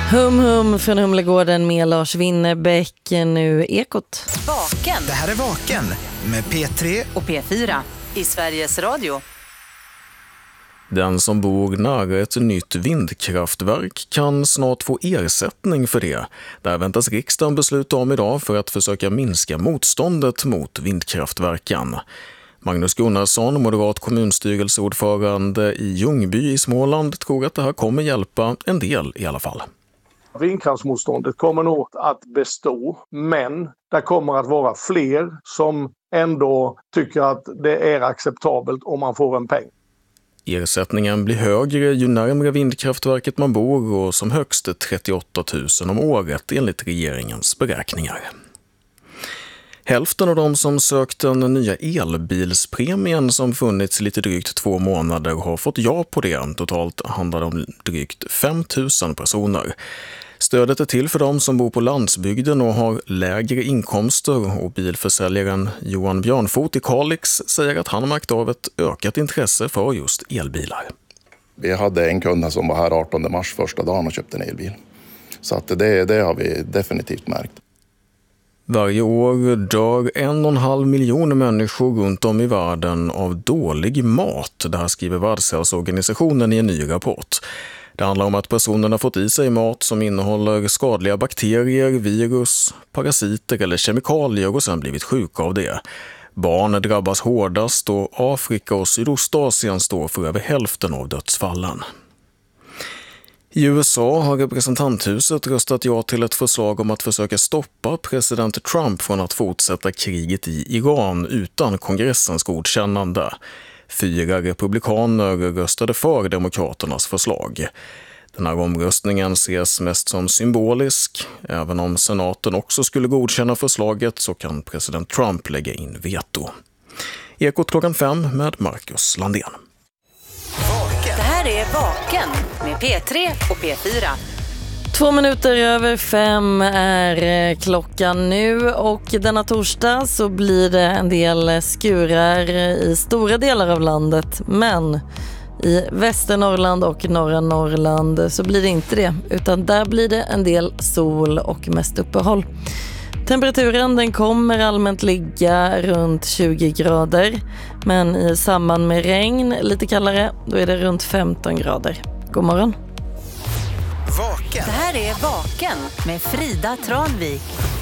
Hum hum från Humlegården med Lars Winnerbäck, nu Ekot. Vaken. Det här är Vaken med P3 och P4 i Sveriges Radio. Den som bor nära ett nytt vindkraftverk kan snart få ersättning för det. Där väntas riksdagen besluta om idag för att försöka minska motståndet mot vindkraftverken. Magnus Gunnarsson, moderat kommunstyrelseordförande i Ljungby i Småland, tror att det här kommer hjälpa en del i alla fall. Vindkraftsmotståndet kommer nog att bestå, men det kommer att vara fler som ändå tycker att det är acceptabelt om man får en peng. Ersättningen blir högre ju närmare vindkraftverket man bor och som högst 38 000 om året enligt regeringens beräkningar. Hälften av de som sökt den nya elbilspremien som funnits lite drygt 2 månader har fått ja på det. Totalt handlar det om drygt 5 000 personer. Stödet är till för de som bor på landsbygden och har lägre inkomster, och bilförsäljaren Johan Björnfot i Kalix säger att han märkt av ett ökat intresse för just elbilar. Vi hade en kund som var här 18 mars första dagen och köpte en elbil. Så att det har vi definitivt märkt. Varje år dör 1,5 miljoner människor runt om i världen av dålig mat. Det här skriver Världshälsoorganisationen i en ny rapport. Det handlar om att personerna fått i sig mat som innehåller skadliga bakterier, virus, parasiter eller kemikalier och sedan blivit sjuka av det. Barn drabbas hårdast och Afrika och Sydostasien står för över hälften av dödsfallen. I USA har representanthuset röstat ja till ett förslag om att försöka stoppa president Trump från att fortsätta kriget i Iran utan kongressens godkännande. 4 republikaner röstade för demokraternas förslag. Den här omröstningen ses mest som symbolisk. Även om senaten också skulle godkänna förslaget så kan president Trump lägga in veto. Ekot 5 med Marcus Landén. Det här är Vaken med P3 och P4. 5:02 är klockan nu, och denna torsdag så blir det en del skurar i stora delar av landet, men i Västernorrland och norra Norrland så blir det inte det, utan där blir det en del sol och mest uppehåll. Temperaturen den kommer allmänt ligga runt 20 grader, men i samband med regn lite kallare, då är det runt 15 grader. God morgon! Vaken. Det här är Vaken med Frida Tranvik.